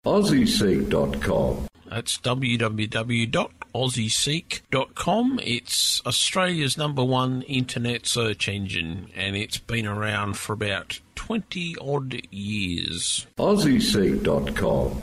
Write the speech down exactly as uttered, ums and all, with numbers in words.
Aussie Seek dot com. That's w w w dot aussie seek dot com. It's Australia's number one internet search engine, and it's been around for about twenty odd years. Aussie Seek dot com.